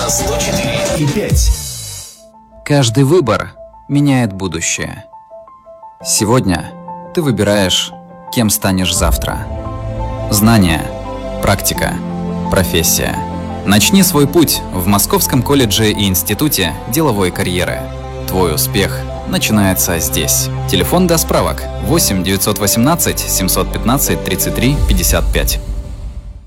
на 104,5. Каждый выбор меняет будущее. Сегодня ты выбираешь, кем станешь завтра. Знания, практика, профессия. Начни свой путь в Московском колледже и институте деловой карьеры. Твой успех начинается здесь. Телефон для справок 8 918 715 33 55.